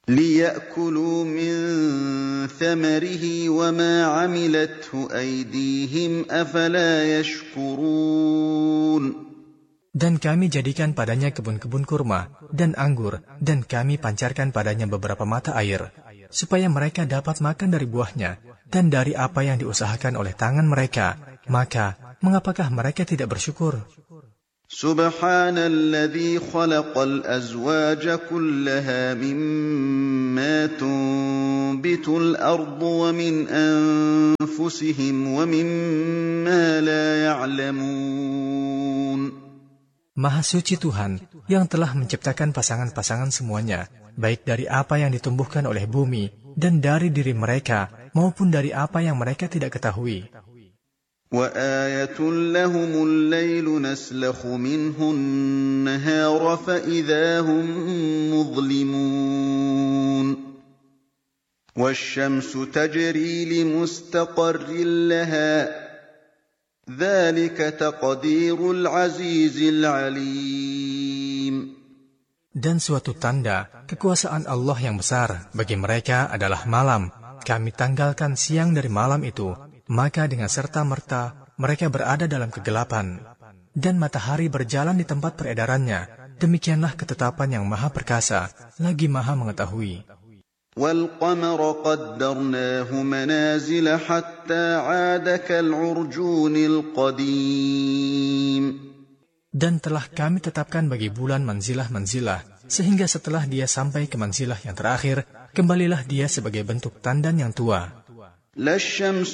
لِيَأْكُلُوا مِن ثَمَرِهِ وَمَا عَمِلَتْهُ أَيْدِيهِمْ أَفَلَا يَشْكُرُونَ. Dan kami jadikan padanya kebun-kebun kurma dan anggur, dan kami pancarkan padanya beberapa mata air, supaya mereka dapat makan dari buahnya dan dari apa yang diusahakan oleh tangan mereka. Maka, mengapakah mereka tidak bersyukur? Subhanalladzi khalaqal azwaja kullaha mimma tunbitul ardu wa min anfusihim wa mimma la ya'lamun. Maha suci Tuhan yang telah menciptakan pasangan-pasangan semuanya, baik dari apa yang ditumbuhkan oleh bumi dan dari diri mereka, maupun dari apa yang mereka tidak ketahui. وَآيَةٌ لَهُمُ اللَّيْلُ نَسْلَخُ مِنْهُ النَّهَارَ فَإِذَا هُمْ مُظْلِمُونَ وَالشَّمْسُ تَجْرِي لِمُسْتَقَرٍّ لَهَا ذَلِكَ تَقْدِيرُ الْعَزِيزِ الْعَلِيمِ. Dan suatu tanda kekuasaan Allah yang besar bagi mereka adalah malam. Kami tanggalkan siang dari malam itu, maka dengan serta-merta mereka berada dalam kegelapan. Dan matahari berjalan di tempat peredarannya. Demikianlah ketetapan yang maha perkasa, lagi maha mengetahui. وَالْقَمَرَ قَدَّرْنَاهُ مَنَازِلَ حَتَّى عَادَ كَالْعُرْجُونِ الْقَدِيمِ. Dan telah kami tetapkan bagi bulan manzilah-manzilah, sehingga setelah dia sampai ke manzilah yang terakhir, kembalilah dia sebagai bentuk tandan yang tua.